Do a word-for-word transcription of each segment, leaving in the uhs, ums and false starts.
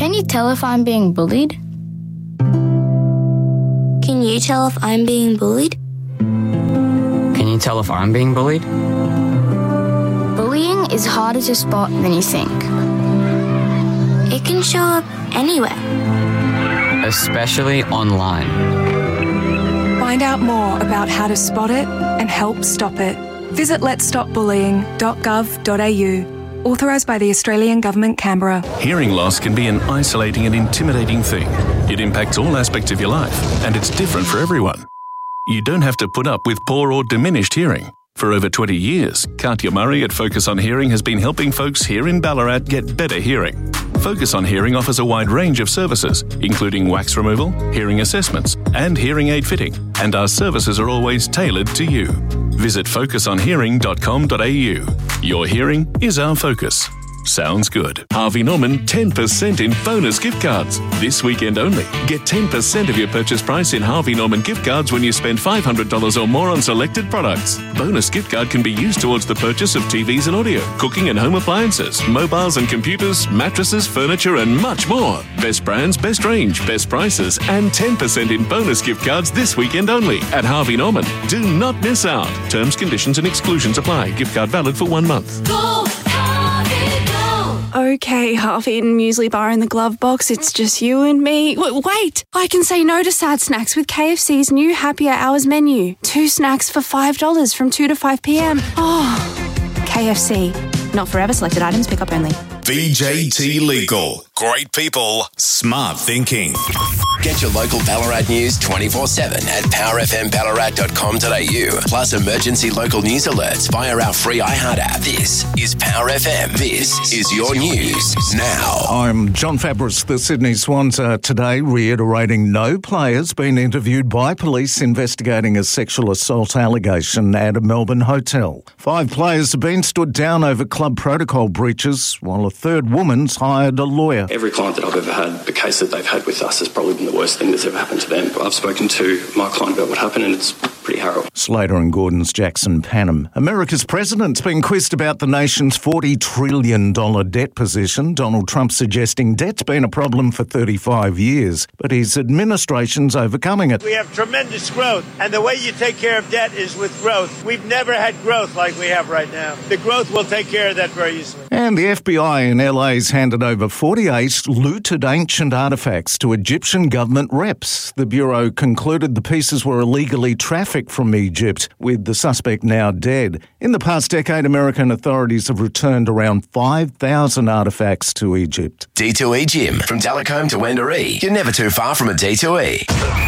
Can you tell if I'm being bullied? Can you tell if I'm being bullied? Can you tell if I'm being bullied? Bullying is harder to spot than you think. It can show up anywhere. Especially online. Find out more about how to spot it and help stop it. Visit lets stop bullying dot gov dot a u. Authorised by the Australian Government, Canberra. Hearing loss can be an isolating and intimidating thing. It impacts all aspects of your life, and it's different for everyone. You don't have to put up with poor or diminished hearing. For over twenty years, Katya Murray at Focus on Hearing has been helping folks here in Ballarat get better hearing. Focus on Hearing offers a wide range of services, including wax removal, hearing assessments, and hearing aid fitting, and our services are always tailored to you. Visit focus on hearing dot com dot a u. Your hearing is our focus. Sounds good. Harvey Norman ten percent in bonus gift cards. This weekend only. Get ten percent of your purchase price in Harvey Norman gift cards when you spend five hundred dollars or more on selected products. Bonus gift card can be used towards the purchase of T Vs and audio, cooking and home appliances, mobiles and computers, mattresses, furniture and much more. Best brands, best range, best prices and ten percent in bonus gift cards this weekend only at Harvey Norman. Do not miss out. Terms, conditions and exclusions apply. Gift card valid for one month. Go, Harvey, go! Okay, half-eaten muesli bar in the glove box. It's just you and me. W- wait! I can say no to sad snacks with K F C's new Happier Hours menu. Two snacks for five dollars from two to five p.m. Oh, K F C. Not forever. Selected items. Pick up only. V J T Legal. Great people, smart thinking. Get your local Ballarat news twenty-four seven at power f m ballarat dot com dot a u. Plus emergency local news alerts via our free iHeart app. This is Power F M. This is your news now. I'm John Fabris. The Sydney Swans are today reiterating no players been interviewed by police investigating a sexual assault allegation at a Melbourne hotel. Five players have been stood down over club protocol breaches, while a third woman's hired a lawyer. Every client that I've ever had, the case that they've had with us has probably been the worst thing that's ever happened to them. I've spoken to my client about what happened and it's pretty harrowing. Slater and Gordon's Jackson Panham. America's president's been quizzed about the nation's forty trillion dollars debt position. Donald Trump suggesting debt's been a problem for thirty-five years, but his administration's overcoming it. We have tremendous growth, and the way you take care of debt is with growth. We've never had growth like we have right now. The growth will take care of that very easily. And the F B I in L A's handed over forty-eight looted ancient artefacts to Egyptian government reps. The Bureau concluded the pieces were illegally trafficked from Egypt, with the suspect now dead. In the past decade, American authorities have returned around five thousand artefacts to Egypt. D two E Gym. From Delacombe to Wendouree. You're never too far from a D two E.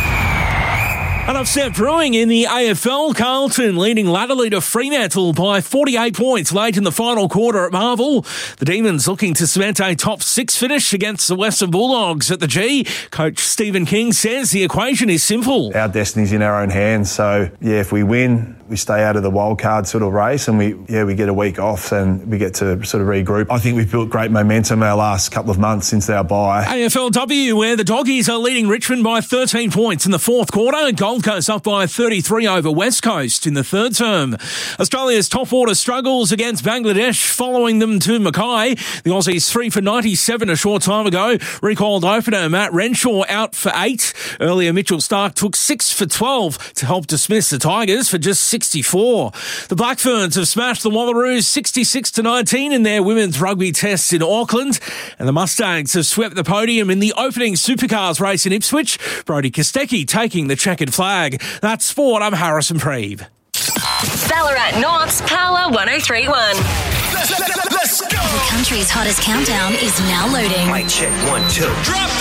An upset brewing in the A F L. Carlton leading latterly to Fremantle by forty-eight points late in the final quarter at Marvel. The Demons looking to cement a top six finish against the Western Bulldogs at the G. Coach Stephen King says the equation is simple. Our destiny's in our own hands, so yeah, if we win, we stay out of the wild card sort of race, and we yeah we get a week off and we get to sort of regroup. I think we've built great momentum our last couple of months since our bye. A F L W, where the Doggies are leading Richmond by thirteen points in the fourth quarter. Gold Coast up by thirty-three over West Coast in the third term. Australia's top order struggles against Bangladesh, following them to Mackay. The Aussies three for ninety-seven a short time ago. Recalled opener Matt Renshaw out for eight. Earlier, Mitchell Starc took six for twelve to help dismiss the Tigers for just sixty-four. The Black Ferns have smashed the Wallaroos sixty-six to nineteen in their women's rugby tests in Auckland. And the Mustangs have swept the podium in the opening Supercars race in Ipswich. Brodie Kostecki taking the checkered flag. That's sport. I'm Harrison Preeve. Ballarat North's Power one oh three point one. Let's, let's, let's go! The country's hottest countdown is now loading. Mic check, one, two. Drop